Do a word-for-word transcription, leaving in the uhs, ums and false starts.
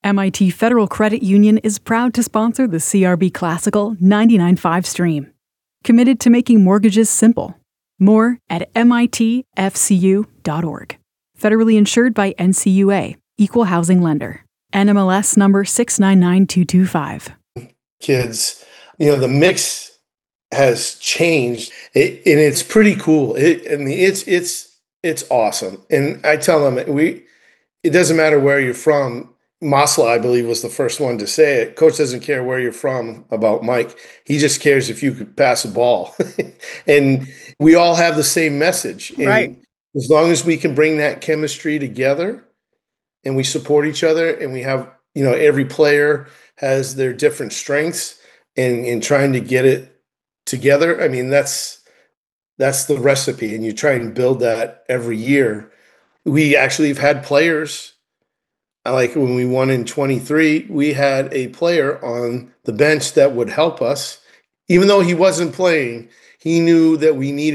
M I T Federal Credit Union is proud to sponsor the C R B Classical ninety-nine point five stream. Committed to making mortgages simple. More at M I T F C U dot org. Federally insured by N C U A, Equal Housing Lender. N M L S number six nine nine two two five. Kids, you know, the mix has changed, it, and it's pretty cool. It, I mean, it's it's it's awesome. And I tell them, we it doesn't matter where you're from. Masla, I believe, was the first one to say it. Coach doesn't care where you're from about Mike. He just cares if you could pass a ball. And we all have the same message. And right. As long as we can bring that chemistry together and we support each other and we have, you know, every player has their different strengths and in trying to get it together. I mean, that's that's the recipe. And you try and build that every year. We actually have had players. Like when we won in twenty-three, we had a player on the bench that would help us. Even though he wasn't playing, he knew that we needed